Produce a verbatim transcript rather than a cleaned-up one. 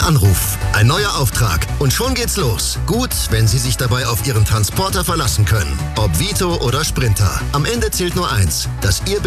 Anruf, ein neuer Auftrag und schon geht's los. Gut, wenn Sie sich dabei auf Ihren Transporter verlassen können. Ob Vito oder Sprinter. Am Ende zählt nur eins, dass Ihr